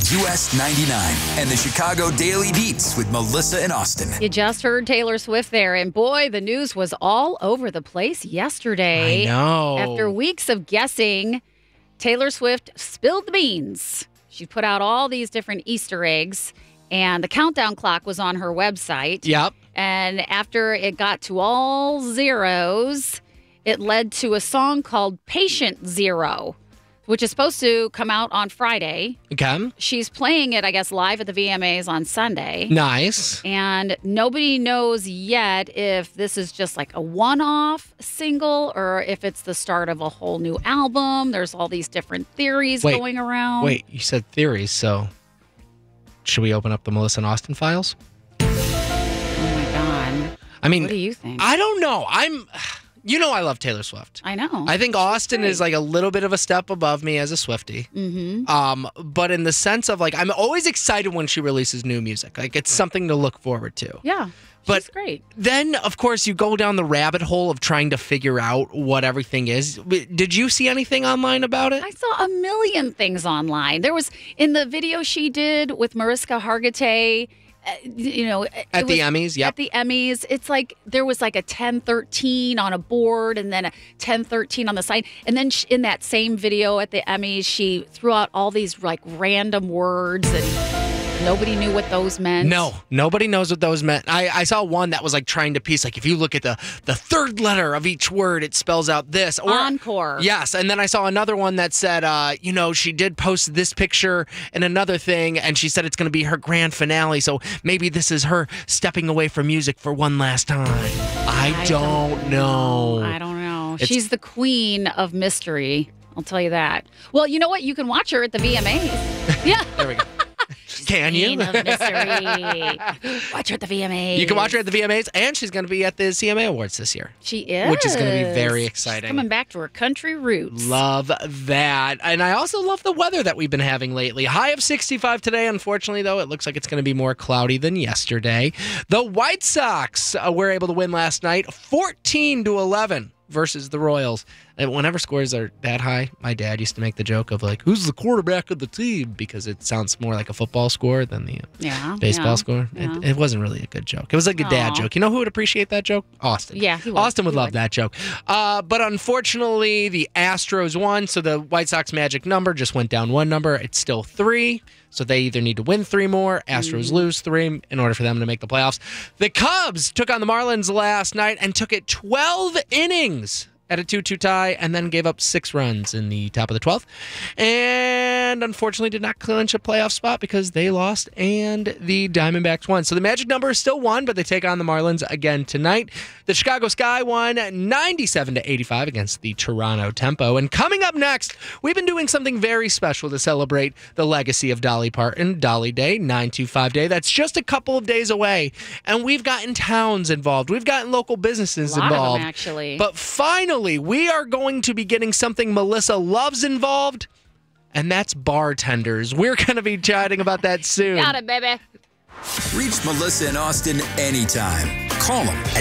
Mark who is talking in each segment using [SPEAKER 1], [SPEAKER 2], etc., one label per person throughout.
[SPEAKER 1] US 99 and the Chicago Daily Beats with Melissa and Austin.
[SPEAKER 2] You just heard Taylor Swift there, and boy, the news was all over the place yesterday.
[SPEAKER 3] I know.
[SPEAKER 2] After weeks of guessing, Taylor Swift spilled the beans. She put out all these different Easter eggs, and the countdown clock was on her website.
[SPEAKER 3] Yep.
[SPEAKER 2] And after it got to all zeros, it led to a song called Patient Zero, which is supposed to come out on Friday.
[SPEAKER 3] Okay.
[SPEAKER 2] She's playing it, I guess, live at the VMAs on Sunday.
[SPEAKER 3] Nice.
[SPEAKER 2] And nobody knows yet if this is just like a one-off single or if it's the start of a whole new album. There's all these different theories going around.
[SPEAKER 3] Wait, you said theories, so should we open up the Melissa and Austin files?
[SPEAKER 2] Oh, my God.
[SPEAKER 3] I mean,
[SPEAKER 2] what do you think?
[SPEAKER 3] I don't know. You know I love Taylor Swift.
[SPEAKER 2] I know.
[SPEAKER 3] I think Austin is like a little bit of a step above me as a Swiftie.
[SPEAKER 2] Mm-hmm.
[SPEAKER 3] But in the sense of like, I'm always excited when she releases new music. Like, it's something to look forward to.
[SPEAKER 2] Yeah.
[SPEAKER 3] But
[SPEAKER 2] she's great.
[SPEAKER 3] Then, of course, you go down the rabbit hole of trying to figure out what everything is. Did you see anything online about it?
[SPEAKER 2] I saw a million things online. There was, in the video she did with Mariska Hargitay,
[SPEAKER 3] at the Emmys, yep.
[SPEAKER 2] At the Emmys, it's like there was like a 10-13 on a board and then a 10-13 on the side. And then in that same video at the Emmys, she threw out all these like random words and nobody knew what those meant.
[SPEAKER 3] No, nobody knows what those meant. I saw one that was like trying to piece, like if you look at the third letter of each word, it spells out this. Or,
[SPEAKER 2] Encore.
[SPEAKER 3] Yes, and then I saw another one that said, she did post this picture and another thing, and she said it's going to be her grand finale, so maybe this is her stepping away from music for one last time. I don't know.
[SPEAKER 2] I don't know. She's the queen of mystery. I'll tell you that. Well, you know what? You can watch her at the VMAs. Yeah.
[SPEAKER 3] There we go. Can you?
[SPEAKER 2] Queen of mystery. Watch her at the VMAs.
[SPEAKER 3] You can watch her at the VMAs, and she's going to be at the CMA Awards this year.
[SPEAKER 2] She is.
[SPEAKER 3] Which is going to be very exciting.
[SPEAKER 2] She's coming back to her country roots.
[SPEAKER 3] Love that. And I also love the weather that we've been having lately. High of 65 today. Unfortunately, though, it looks like it's going to be more cloudy than yesterday. The White Sox were able to win last night, 14-11 versus the Royals. And whenever scores are that high, my dad used to make the joke of like, who's the quarterback of the team? Because it sounds more like a football score than the baseball score.
[SPEAKER 2] Yeah.
[SPEAKER 3] It wasn't really a good joke. It was like a dad joke. You know who would appreciate that joke? Austin.
[SPEAKER 2] Yeah, he would.
[SPEAKER 3] Austin would love that joke. But unfortunately, the Astros won, so the White Sox magic number just went down one number. It's still 3. So they either need to win 3 more, Astros lose 3 in order for them to make the playoffs. The Cubs took on the Marlins last night and took it 12 innings at a 2-2 tie, and then gave up 6 runs in the top of the 12th. And unfortunately did not clinch a playoff spot because they lost and the Diamondbacks won. So the magic number is still 1, but they take on the Marlins again tonight. The Chicago Sky won 97-85 against the Toronto Tempo. And coming up next, we've been doing something very special to celebrate the legacy of Dolly Parton, Dolly Day, 925 Day. That's just a couple of days away. And we've gotten towns involved. We've gotten local businesses
[SPEAKER 2] involved.
[SPEAKER 3] involved.
[SPEAKER 2] Of them, actually.
[SPEAKER 3] But finally, we are going to be getting something Melissa loves involved, and that's bartenders. We're going to be chatting about that soon.
[SPEAKER 2] Got it, baby.
[SPEAKER 1] Reach Melissa and Austin anytime. Call them at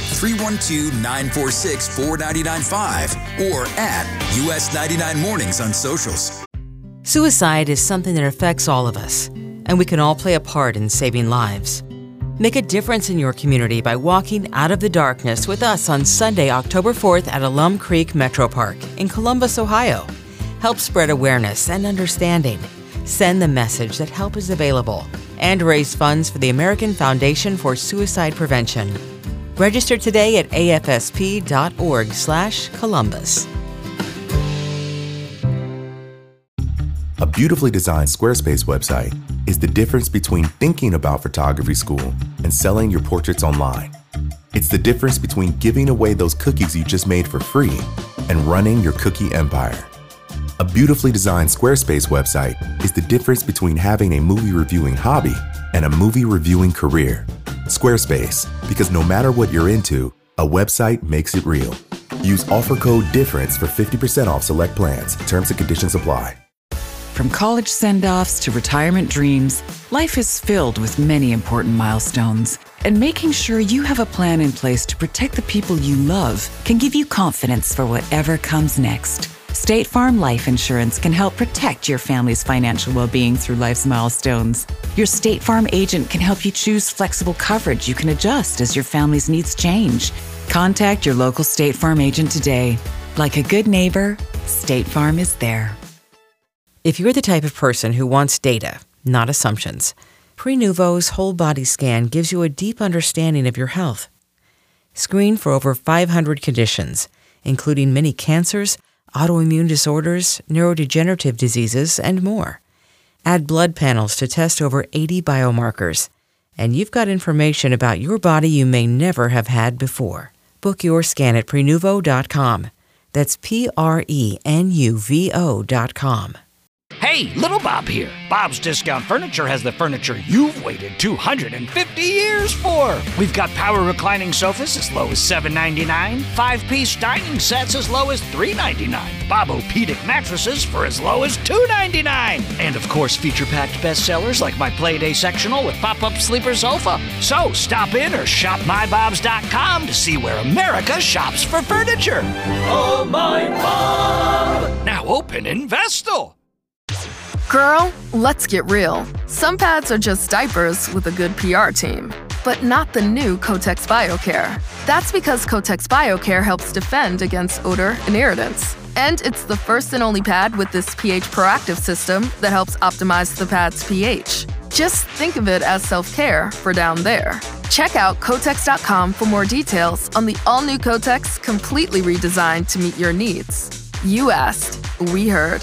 [SPEAKER 1] 312-946-4995 or at US 99 Mornings on socials.
[SPEAKER 4] Suicide is something that affects all of us, and we can all play a part in saving lives. Make a difference in your community by walking out of the darkness with us on Sunday, October 4th at Alum Creek Metro Park in Columbus, Ohio. Help spread awareness and understanding. Send the message that help is available and raise funds for the American Foundation for Suicide Prevention. Register today at afsp.org/Columbus.
[SPEAKER 5] A beautifully designed Squarespace website is the difference between thinking about photography school and selling your portraits online. It's the difference between giving away those cookies you just made for free and running your cookie empire. A beautifully designed Squarespace website is the difference between having a movie reviewing hobby and a movie reviewing career. Squarespace, because no matter what you're into, a website makes it real. Use offer code DIFFERENCE for 50% off select plans. Terms and conditions apply.
[SPEAKER 6] From college send-offs to retirement dreams, life is filled with many important milestones. And making sure you have a plan in place to protect the people you love can give you confidence for whatever comes next. State Farm Life Insurance can help protect your family's financial well-being through life's milestones. Your State Farm agent can help you choose flexible coverage you can adjust as your family's needs change. Contact your local State Farm agent today. Like a good neighbor, State Farm is there.
[SPEAKER 4] If you're the type of person who wants data, not assumptions, Prenuvo's whole body scan gives you a deep understanding of your health. Screen for over 500 conditions, including many cancers, autoimmune disorders, neurodegenerative diseases, and more. Add blood panels to test over 80 biomarkers, and you've got information about your body you may never have had before. Book your scan at Prenuvo.com. That's Prenuvo.com.
[SPEAKER 7] Hey, Little Bob here. Bob's Discount Furniture has the furniture you've waited 250 years for. We've got power reclining sofas as low as $7.99, 5-piece dining sets as low as $3.99, Bob-O-Pedic mattresses for as low as $2.99, and of course feature-packed bestsellers like my Playday sectional with pop-up sleeper sofa. So stop in or shop mybobs.com to see where America shops for furniture. Oh, my Bob! Now open in Vestal.
[SPEAKER 8] Girl, let's get real. Some pads are just diapers with a good PR team, but not the new Kotex BioCare. That's because Kotex BioCare helps defend against odor and irritants. And it's the first and only pad with this pH proactive system that helps optimize the pad's pH. Just think of it as self-care for down there. Check out Kotex.com for more details on the all-new Kotex, completely redesigned to meet your needs. You asked, we heard.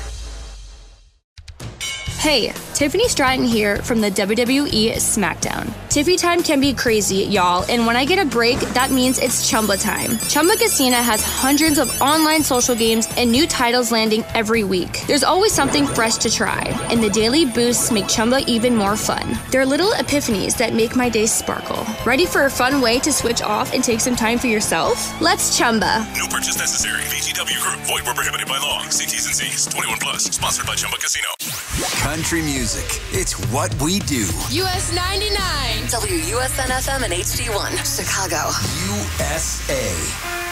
[SPEAKER 9] Hey, Tiffany Stratton here from the WWE SmackDown. Tiffy time can be crazy, y'all, and when I get a break, that means it's Chumba time. Chumba Casino has hundreds of online social games and new titles landing every week. There's always something fresh to try, and the daily boosts make Chumba even more fun. They're little epiphanies that make my day sparkle. Ready for a fun way to switch off and take some time for yourself? Let's Chumba.
[SPEAKER 10] No purchase necessary. VGW Group. Void where prohibited by law. See T's and C's. 21 plus. Sponsored by Chumba Casino.
[SPEAKER 1] Country music. It's what we do.
[SPEAKER 11] US 99. WUSN FM and HD1. Chicago.
[SPEAKER 1] USA.